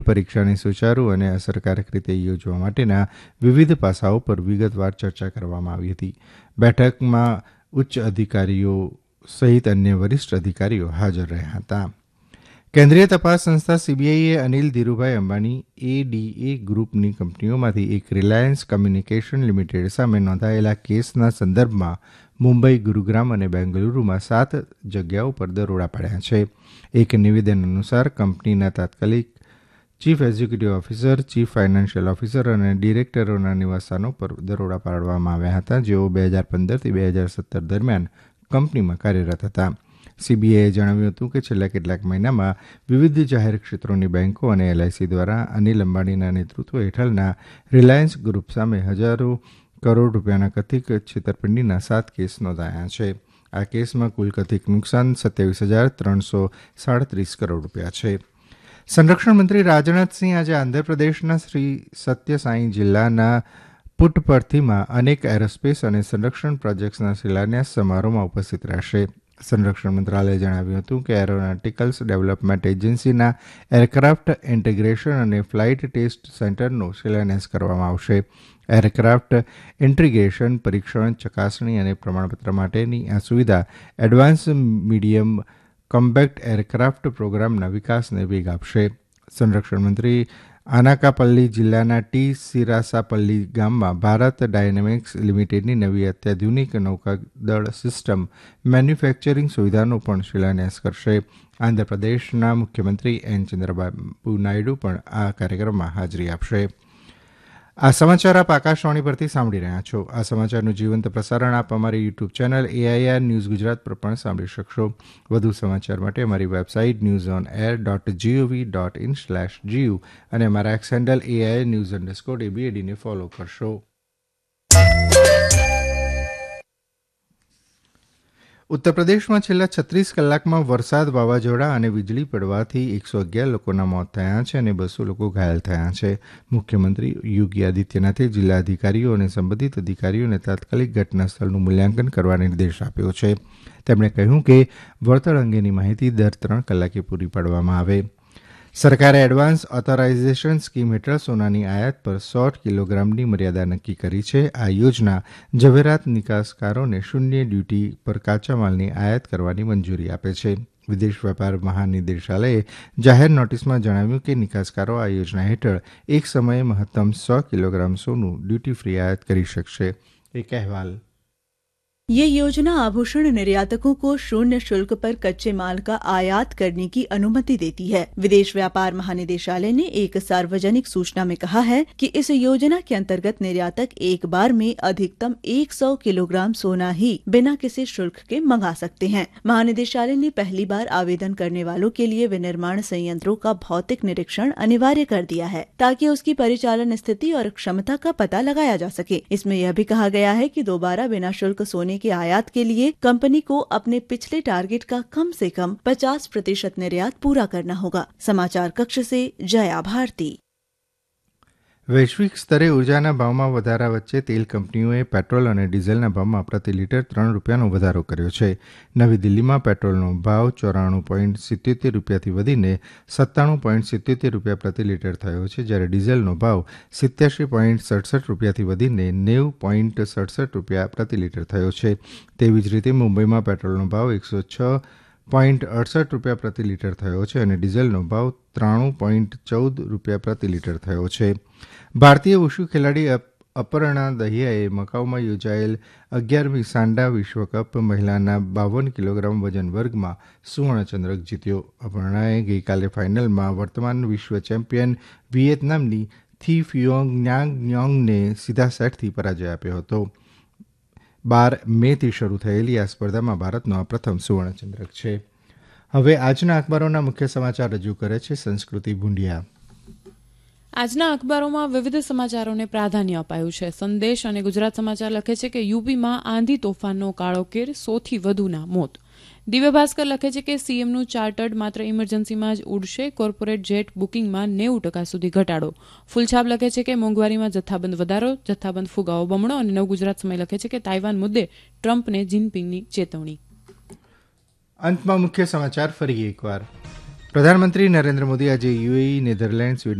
પરીક્ષાને સુચારુ અને અસરકારક રીતે યોજવા માટેના વિવિધ પાસાઓ પર વિગતવાર ચર્ચા કરવામાં આવી હતી. બેઠકમાં ઉચ્ચ અધિકારીઓ સહિત અન્ય વરિષ્ઠ અધિકારીઓ હાજર રહ્યા હતા. કેન્દ્રીય તપાસ સંસ્થા સીબીઆઈએ અનિલ ધીરુભાઈ અંબાણી એડીએ ગ્રુપની કંપનીઓમાંથી એક રિલાયન્સ કમ્યુનિકેશન લિમિટેડ સામે નોંધાયેલા કેસના સંદર્ભમાં મુંબઈ, ગુરુગ્રામ અને બેંગલુરુમાં 7 જગ્યાઓ પર દરોડા પાડ્યા છે. એક નિવેદન અનુસાર કંપનીના તાત્કાલિક chief executive officer, chief financial officer અને ડિરેક્ટરોના નિવાસસ્થાનો પર દરોડા પાડવામાં આવ્યા હતા, જેઓ 2015થી 2017 દરમિયાન કંપનીમાં કાર્યરત હતા. સીબીઆઈએ જણાવ્યું હતું કે છેલ્લા કેટલાક મહિનામાં વિવિધ જાહેર ક્ષેત્રોની બેન્કો અને એલઆઈસી દ્વારા અનિલ અંબાણીના નેતૃત્વ હેઠળના રિલાયન્સ ગ્રુપ સામે હજારો કરોડ રૂપિયાના કથિત છેતરપિંડીના 7 કેસ નોંધાયા છે. આ કેસમાં કુલ કથિત નુકસાન 27,337 કરોડ રૂપિયા છે. સંરક્ષણ મંત્રી રાજનાથસિંહ આજે આંધ્રપ્રદેશના શ્રી સત્યસાઈ જિલ્લાના પુટ્ટપર્થીમાં અનેક એરોસ્પેસ અને સંરક્ષણ પ્રોજેક્ટ્સના શિલાન્યાસ સમારોહમાં ઉપસ્થિત રહેશે. સંરક્ષણ મંત્રાલયે જણાવ્યું હતું કે એરોનોટિકલ્સ ડેવલપમેન્ટ એજન્સીના એરક્રાફ્ટ ઇન્ટિગ્રેશન અને ફ્લાઇટ ટેસ્ટ સેન્ટરનો શિલાન્યાસ કરવામાં આવશે. એરક્રાફ્ટ ઇન્ટિગ્રેશન, પરીક્ષણ, ચકાસણી અને પ્રમાણપત્ર માટેની આ સુવિધા એડવાન્સ મીડિયમ કોમ્બેક્ટ એરક્રાફ્ટ પ્રોગ્રામના વિકાસને વેગ આપશે. સંરક્ષણ મંત્રી આનાકાપલ્લી જિલ્લાના ટી સિરાસાપલ્લી ગામમાં ભારત ડાયનેમિક્સ લિમિટેડની નવી અત્યાધુનિક નૌકાદળ સિસ્ટમ મેન્યુફેક્ચરિંગ સુવિધાનો પણ શિલાન્યાસ કરશે. આંધ્રપ્રદેશના મુખ્યમંત્રી એન ચંદ્રબાબુ નાયડુ પણ આ કાર્યક્રમમાં હાજરી આપશે. આ સમાચાર આપ આકાશવાણી પરથી સાંભળી રહ્યા છો. આ સમાચારનું જીવંત પ્રસારણ આપ અમારી YouTube channel AIR news Gujarat પર પણ સાંભળી શકશો. વધુ સમાચાર માટે અમારી વેબસાઇટ newsonair.gov.in/gu અને અમારા એક્સ હેન્ડલ AI_news_ABADને ફોલો કરશો. ઉત્તર પ્રદેશમાં છેલ્લા 36 કલાકમાં વરસાદ, વાવાઝોડા અને વીજળી પડવાથી 111 લોકોના મોત થયા છે અને 200 લોકો ઘાયલ થયા છે. મુખ્યમંત્રી યોગી આદિત્યનાથે જિલ્લા અધિકારીઓ અને સંબંધિત અધિકારીઓને તાત્કાલિક ઘટના સ્થળનું મૂલ્યાંકન કરવા નિર્દેશ આપ્યો છે. તેમણે કહ્યું કે વળતર અંગેની માહિતી દર 3 કલાકે પૂરી પાડવામાં આવે. સરકારે એડવાન્સ ઓથોરાઇઝેશન સ્કીમ હેઠળ સોનાની આયાત પર 100 કિલોગ્રામની મર્યાદા નક્કી કરી છે. આ યોજના ઝવેરાત નિકાસકારોને શૂન્ય ડ્યુટી પર કાચા માલની આયાત કરવાની મંજૂરી આપે છે. વિદેશ વેપાર મહાનિદેશાલયે જાહેર નોટિસમાં જણાવ્યું કે નિકાસકારો આ યોજના હેઠળ એક સમયે મહત્તમ 100 કિલોગ્રામ સોનું ડ્यूटी फ्री आयात કરી શકશે. એક અહેવાલ. ये योजना आभूषण निर्यातकों को शून्य शुल्क पर कच्चे माल का आयात करने की अनुमति देती है. विदेश व्यापार महानिदेशालय ने एक सार्वजनिक सूचना में कहा है कि इस योजना के अंतर्गत निर्यातक एक बार में अधिकतम 100 किलोग्राम सोना ही बिना किसी शुल्क के मंगा सकते हैं. महानिदेशालय ने पहली बार आवेदन करने वालों के लिए विनिर्माण संयंत्रों का भौतिक निरीक्षण अनिवार्य कर दिया है ताकि उसकी परिचालन स्थिति और क्षमता का पता लगाया जा सके. इसमें यह भी कहा गया है कि दोबारा बिना शुल्क सोने के आयात के लिए कंपनी को अपने पिछले टारगेट का कम से कम 50% निर्यात पूरा करना होगा. समाचार कक्ष से जया भारती. વૈશ્વિક સ્તરે ઉર્જાના ભાવમાં વધારા વચ્ચે તેલ કંપનીઓએ પેટ્રોલ અને ડીઝલના ભાવમાં પ્રતિ લીટર 3 રૂપિયાનો વધારો કર્યો છે. નવી દિલ્હીમાં પેટ્રોલનો ભાવ 94.77 રૂપિયાથી વધીને 97.77 રૂપિયા પ્રતિ લીટર થયો છે, જ્યારે ડીઝલનો ભાવ 87.67 રૂપિયાથી વધીને 90.67 રૂપિયા પ્રતિ લીટર થયો છે. તેવી જ રીતે મુંબઈમાં પેટ્રોલનો ભાવ 106.68 રૂપિયા પ્રતિ લીટર થયો છે અને ડીઝલનો ભાવ 93.14 રૂપિયા પ્રતિ લીટર થયો છે. ભારતીય વુશુ ખેલાડી અપર્ણા દહિયાએ મકાઉમાં યોજાયેલ 11મી સાન્ડા વિશ્વકપ મહિલાના 52 કિલોગ્રામ વજન વર્ગમાં સુવર્ણચંદ્રક જીત્યો. અપર્ણાએ ગઈકાલે ફાઇનલમાં વર્તમાન વિશ્વ ચેમ્પિયન વિયેતનામની થી ફિયોંગ ન્યાંગને સીધા સેટથી પરાજય આપ્યો હતો. 12 મેથી શરૂ થયેલી આ સ્પર્ધામાં ભારતનો આ પ્રથમ સુવર્ણચંદ્રક છે. હવે આજના અખબારોના મુખ્ય સમાચાર રજૂ કરે છે સંસ્કૃતિ ભૂંડિયા. આજના અખબારોમાં વિવિધ સમાચારોને પ્રાધાન્ય અપાયું છે. સંદેશ અને ગુજરાત સમાચાર લખે છે કે યુપીમાં આંધી તોફાનનો કાળો કેર, 100થી વધુના મોત. દિવ્ય ભાસ્કર લખે છે કે સીએમનું ચાર્ટર્ડ માત્ર ઇમરજન્સીમાં જ ઉડશે, કોર્પોરેટ જેટ બુકિંગમાં 90% સુધી ઘટાડો. ફૂલછાપ લખે છે કે મોંઘવારીમાં જથ્થાબંધ વધારો, જથ્થાબંધ ફુગાવો બમણો. અને નવગુજરાત સમય લખે છે કે તાઇવાન મુદ્દે ટ્રમ્પને જિનપિંગની ચેતવણી. અંતમાં મુખ્ય સમાચાર ફરી એકવાર. પ્રધાનમંત્રી નરેન્દ્ર મોદી આજે યુએઈ નેધરલેન્ડ્સ